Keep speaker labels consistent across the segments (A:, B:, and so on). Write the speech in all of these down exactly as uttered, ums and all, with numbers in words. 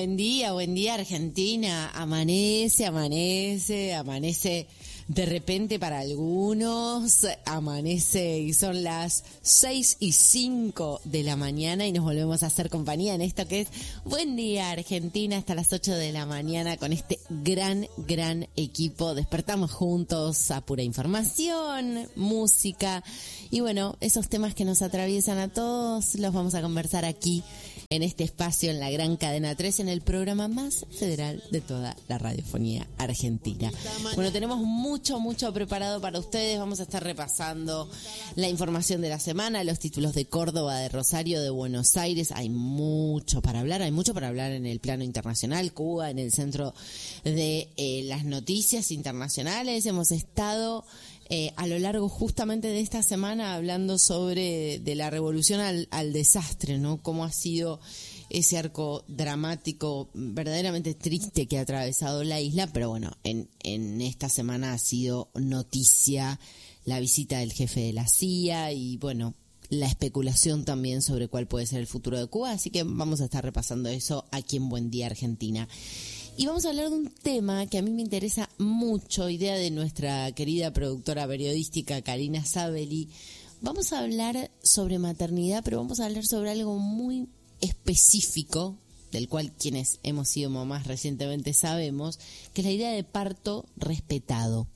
A: buen día, buen día Argentina. Amanece, amanece, amanece de repente para algunos, amanece y son las seis y cinco de la mañana y nos volvemos a hacer compañía en esto que es Buen Día Argentina hasta las ocho de la mañana con este gran, gran equipo. Despertamos juntos a pura información, música y bueno, esos temas que nos atraviesan a todos los vamos a conversar aquí en este espacio en la gran cadena tres, en el programa más federal de toda la radiofonía argentina. Bueno, tenemos mucho, mucho preparado para ustedes. Vamos a estar repasando la información de la semana, los títulos de Córdoba, de Rosario, de Buenos Aires. Hay mucho para hablar, hay mucho para hablar en el plano internacional. Cuba en el centro de eh, las noticias internacionales. Hemos estado Eh, a lo largo justamente de esta semana hablando sobre de la revolución al, al desastre, ¿no? Cómo ha sido ese arco dramático verdaderamente triste que ha atravesado la isla, pero bueno, en, en esta semana ha sido noticia la visita del jefe de la C I A y bueno, la especulación también sobre cuál puede ser el futuro de Cuba, así que vamos a estar repasando eso aquí en Buen Día Argentina. Y vamos a hablar de un tema que a mí me interesa mucho, idea de nuestra querida productora periodística Karina Sabeli. Vamos a hablar sobre maternidad, pero vamos a hablar sobre algo muy específico, del cual quienes hemos sido mamás recientemente sabemos, que es la idea de parto respetado.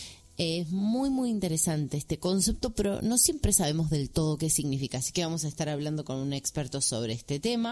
A: Es muy, muy interesante este concepto, pero no siempre sabemos del todo qué significa, así que vamos a estar hablando con un experto sobre este tema.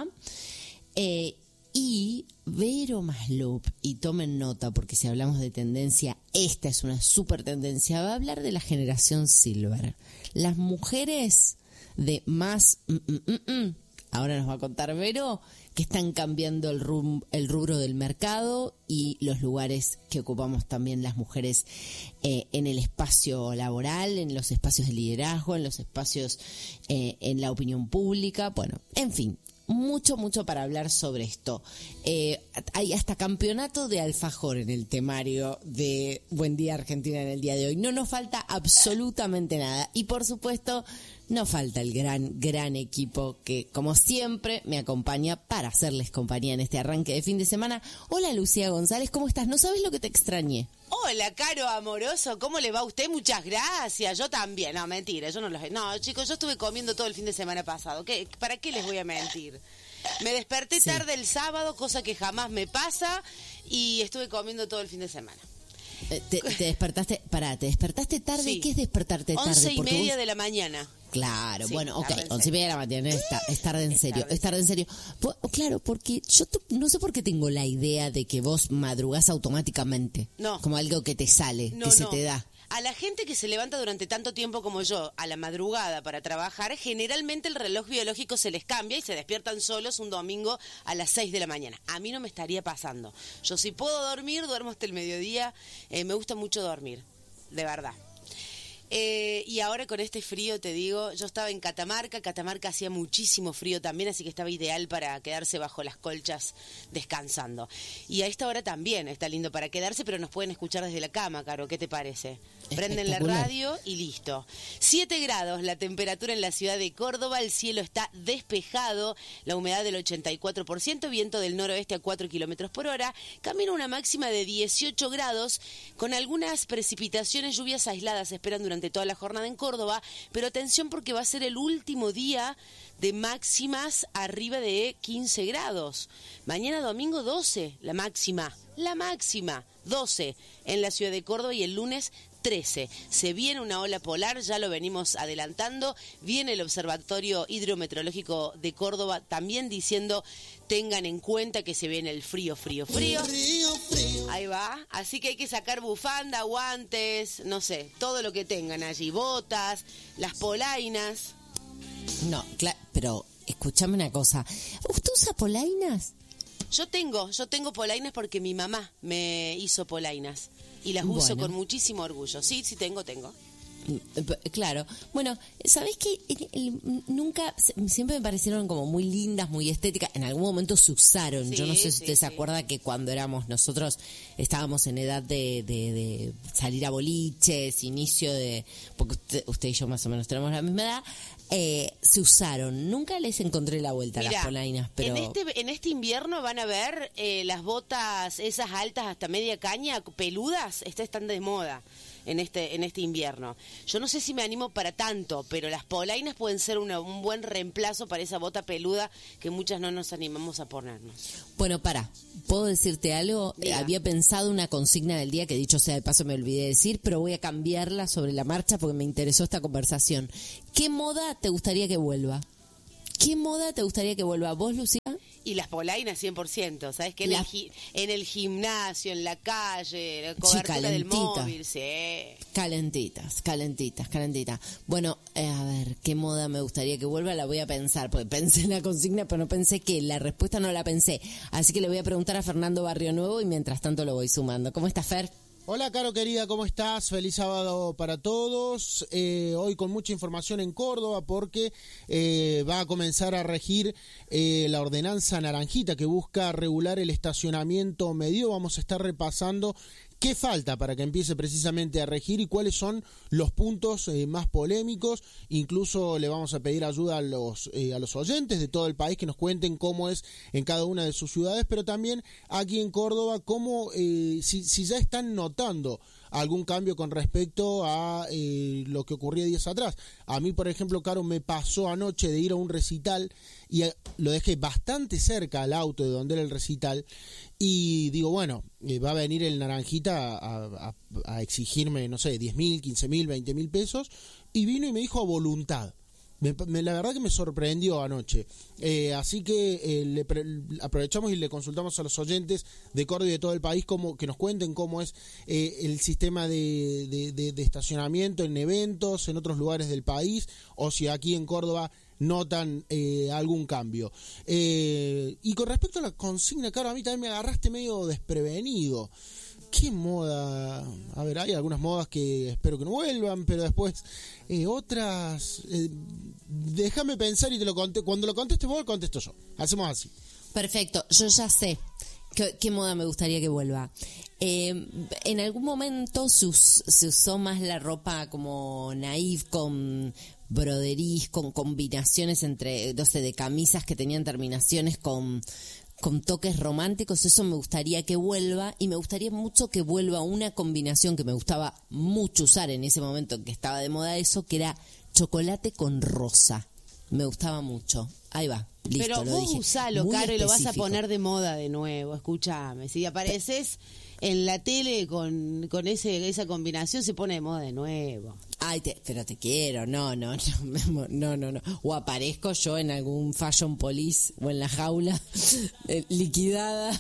A: Eh, Y Vero Maslow, y tomen nota porque si hablamos de tendencia, esta es una super tendencia, va a hablar de la generación Silver. Las mujeres de más, mm, mm, mm, mm, ahora nos va a contar Vero, que están cambiando el, rum, el rubro del mercado y los lugares que ocupamos también las mujeres eh, en el espacio laboral, en los espacios de liderazgo, en los espacios eh, en la opinión pública, bueno, en fin. Mucho, mucho para hablar sobre esto. Eh, hay hasta campeonato de alfajor en el temario de Buen Día Argentina en el día de hoy. No nos falta absolutamente nada. Y por supuesto, no falta el gran, gran equipo que, como siempre, me acompaña para hacerles compañía en este arranque de fin de semana. Hola, Lucía González, ¿cómo estás? ¿No sabes lo que te extrañé?
B: Hola, Caro amoroso, ¿cómo le va a usted? Muchas gracias, yo también. No, mentira, yo no los... No, chicos, yo estuve comiendo todo el fin de semana pasado. ¿Qué? ¿Para qué les voy a mentir? Me desperté sí. tarde el sábado, cosa que jamás me pasa, y estuve comiendo todo el fin de semana.
A: Eh, te, te despertaste, pará, ¿te despertaste tarde?
B: Sí.
A: ¿Qué es despertarte tarde?
B: Once y media
A: vos...
B: de la mañana.
A: Claro,
B: sí,
A: bueno, ok, once y media de la mañana es, ta- es tarde en serio, es tarde en serio. Pues, claro, porque yo t- no sé por qué tengo la idea de que vos madrugás automáticamente.
B: No.
A: Como algo que te sale,
B: no,
A: que se
B: no.
A: te da.
B: A la gente que se levanta durante tanto tiempo como yo, a la madrugada para trabajar, generalmente el reloj biológico se les cambia y se despiertan solos un domingo a las seis de la mañana. A mí no me estaría pasando. Yo si puedo dormir, duermo hasta el mediodía. Eh, me gusta mucho dormir, de verdad. Eh, y ahora con este frío, te digo, yo estaba en Catamarca, Catamarca hacía muchísimo frío también, así que estaba ideal para quedarse bajo las colchas descansando. Y a esta hora también está lindo para quedarse, pero nos pueden escuchar desde la cama, Caro, ¿qué te parece? Prenden la radio y listo. siete grados la temperatura en la ciudad de Córdoba, el cielo está despejado, la humedad del ochenta y cuatro por ciento, viento del noroeste a cuatro kilómetros por hora, camino una máxima de dieciocho grados, con algunas precipitaciones, lluvias aisladas se esperan durante toda la jornada en Córdoba, pero atención porque va a ser el último día de máximas arriba de quince grados. Mañana domingo doce, la máxima, la máxima, doce en la ciudad de Córdoba y el lunes trece. Se viene una ola polar, ya lo venimos adelantando, viene el Observatorio Hidrometeorológico de Córdoba también diciendo tengan en cuenta que se viene el frío, frío, frío.
C: Frío, frío.
B: Ahí va, así que hay que sacar bufanda, guantes, no sé, todo lo que tengan allí, botas, las polainas.
A: No, claro, pero escúchame una cosa, ¿usted usa polainas?
B: Yo tengo, yo tengo polainas porque mi mamá me hizo polainas y las uso
A: Bueno.
B: con muchísimo orgullo. Sí, sí tengo, tengo.
A: Claro. Bueno, ¿sabés qué? Nunca, siempre me parecieron como muy lindas, muy estéticas. En algún momento se usaron.
B: Sí,
A: Yo no sé si
B: sí,
A: usted se
B: sí.
A: acuerda que cuando éramos nosotros, estábamos en edad de, de, de salir a boliches, inicio de... Porque usted, usted y yo más o menos tenemos la misma edad. Eh, se usaron. Nunca les encontré la vuelta
B: Mirá,
A: a las polainas, pero...
B: En este, en este invierno van a ver eh, las botas esas altas hasta media caña, peludas, estas están de moda en este en este invierno. Yo no sé si me animo para tanto, pero las polainas pueden ser una, un buen reemplazo para esa bota peluda que muchas no nos animamos a ponernos.
A: Bueno, para, ¿puedo decirte algo? Eh, había pensado una consigna del día que dicho sea de paso me olvidé de decir, pero voy a cambiarla sobre la marcha porque me interesó esta conversación. ¿Qué moda te gustaría que vuelva? ¿Qué moda te gustaría que vuelva? ¿Vos, Lucía?
B: Y las polainas cien por ciento, ¿sabes? Que en,
A: La...
B: el, gi- en el gimnasio, en la calle, la
A: Sí,
B: cobertura del
A: calentita.
B: móvil, sí.
A: Calentitas, calentitas, calentitas. Bueno, eh, a ver, ¿qué moda me gustaría que vuelva? La voy a pensar, porque pensé en la consigna, pero no pensé que la respuesta no la pensé. Así que le voy a preguntar a Fernando Barrio Nuevo y mientras tanto lo voy sumando. ¿Cómo estás, Fer?
C: Hola, Caro querida, ¿cómo estás? Feliz sábado para todos. Eh, hoy con mucha información en Córdoba porque eh, va a comenzar a regir eh, la ordenanza naranjita que busca regular el estacionamiento medio. Vamos a estar repasando qué falta para que empiece precisamente a regir y cuáles son los puntos eh, más polémicos. Incluso le vamos a pedir ayuda a los eh, a los oyentes de todo el país que nos cuenten cómo es en cada una de sus ciudades, pero también aquí en Córdoba, cómo eh, si, si ya están notando algún cambio con respecto a eh, lo que ocurría días atrás. A mí, por ejemplo, Caro, me pasó anoche de ir a un recital y eh, lo dejé bastante cerca al auto de donde era el recital y digo, bueno, eh, va a venir el naranjita a, a, a exigirme, no sé, diez mil, quince mil, veinte mil pesos, y vino y me dijo a voluntad. Me, me, la verdad que me sorprendió anoche. Eh, así que eh, le pre, aprovechamos y le consultamos a los oyentes de Córdoba y de todo el país como, que nos cuenten cómo es eh, el sistema de, de, de, de estacionamiento en eventos, en otros lugares del país, o si aquí en Córdoba notan eh, algún cambio. Eh, y con respecto a la consigna, claro, a mí también me agarraste medio desprevenido. ¿Qué moda? A ver, hay algunas modas que espero que no vuelvan, pero después eh, otras... Eh, déjame pensar y te lo conté. Cuando lo contestes vos, lo contesto yo. Hacemos así.
A: Perfecto, yo ya sé qué, qué moda me gustaría que vuelva. Eh, en algún momento se, us, se usó más la ropa como naif, con broderís, con combinaciones entre, no sé, de camisas que tenían terminaciones con... con toques románticos. Eso me gustaría que vuelva, y me gustaría mucho que vuelva una combinación que me gustaba mucho usar en ese momento en que estaba de moda eso, que era chocolate con rosa. Me gustaba mucho. Ahí va, listo.
B: Pero
A: lo
B: vos
A: dije.
B: usalo,
A: Muy
B: Caro, y lo vas a
A: específico.
B: poner de moda de nuevo. Escúchame, si apareces en la tele con, con ese esa combinación, se pone de moda de nuevo.
A: Ay, te, pero te quiero, no, no, no, no, no, no. O aparezco yo en algún Fashion Police o en la jaula eh, liquidada.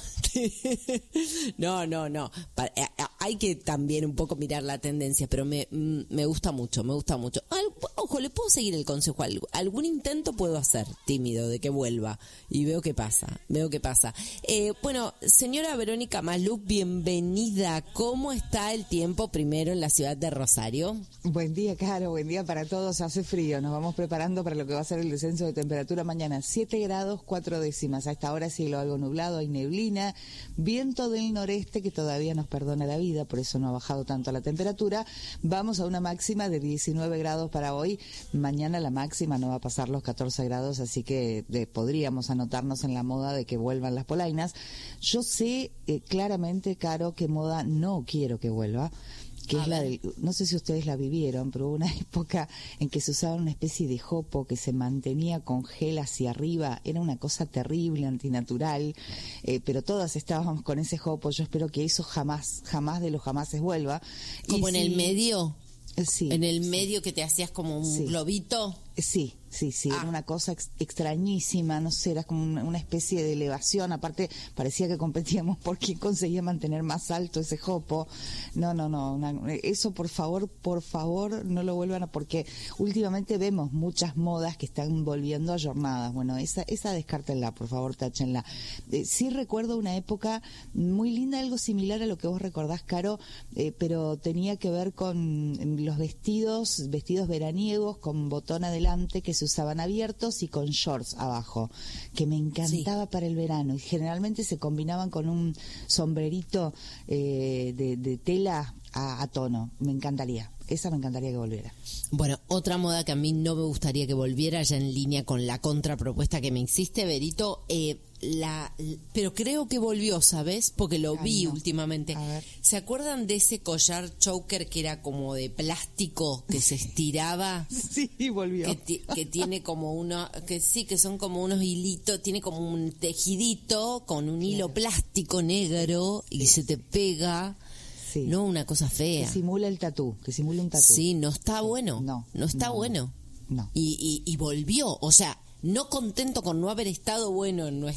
A: No, no, no. Pa- eh, hay que también un poco mirar la tendencia, pero me, mm, me gusta mucho, me gusta mucho. Al- ojo, le puedo seguir el consejo. Alg- algún intento puedo hacer, tímido, de que vuelva. Y veo qué pasa, veo qué pasa. Eh, bueno, señora Verónica Maluk, bienvenida. ¿Cómo está el tiempo primero en la ciudad de Rosario?
D: Buen día, Caro, buen día para todos. Hace frío, nos vamos preparando para lo que va a ser el descenso de temperatura mañana. siete grados, cuatro décimas. A esta hora cielo algo nublado, hay neblina, viento del noreste que todavía nos perdona la vida, por eso no ha bajado tanto la temperatura. Vamos a una máxima de diecinueve grados para hoy. Mañana la máxima no va a pasar los catorce grados, así que de, podríamos anotarnos en la moda de que vuelvan las polainas. Yo sé eh, claramente, Caro, qué moda no quiero que vuelva, que
A: A
D: es la
A: ver.
D: del, no sé si ustedes la vivieron, pero hubo una época en que se usaba una especie de jopo que se mantenía con gel hacia arriba, era una cosa terrible, antinatural, eh, pero todas estábamos con ese jopo. Yo espero que eso jamás, jamás de los jamases vuelva.
A: Como
D: Y
A: en el
D: si-
A: medio,
D: Sí.
A: en el medio que te hacías como un
D: Sí.
A: globito.
D: Sí, sí, sí,
A: Ah.
D: era una cosa ex- extrañísima, no sé, era como una, una especie de elevación, aparte parecía que competíamos por quién conseguía mantener más alto ese jopo. No, no, no, una- eso por favor, por favor, no lo vuelvan a, porque últimamente vemos muchas modas que están volviendo a jornadas. Bueno, esa, esa descártenla, por favor, táchenla. Eh, sí recuerdo una época muy linda, algo similar a lo que vos recordás, Caro, eh, pero tenía que ver con los vestidos, vestidos veraniegos con botón adelante que se usaban abiertos y con shorts abajo, que me encantaba sí. para el verano, y generalmente se combinaban con un sombrerito eh, de, de tela a, a tono. Me encantaría, esa me encantaría que volviera.
A: Bueno, otra moda que a mí no me gustaría que volviera, ya en línea con la contrapropuesta que me hiciste, Berito, eh, la, pero creo que volvió, ¿sabes? Porque lo Ay, vi no. últimamente. ¿Se acuerdan de ese collar choker que era como de plástico que se estiraba?
D: Sí, volvió.
A: Que, ti, que tiene como uno, que sí, que son como unos hilitos, tiene como un tejidito con un hilo claro. plástico negro y sí. se te pega. Sí. No, una cosa fea.
D: Que simula el tatú, que simula un tatú.
A: Sí, no está bueno.
D: No,
A: no está
D: no,
A: bueno.
D: No.
A: Y, y, y volvió, o sea, no contento con no haber estado bueno en nuestra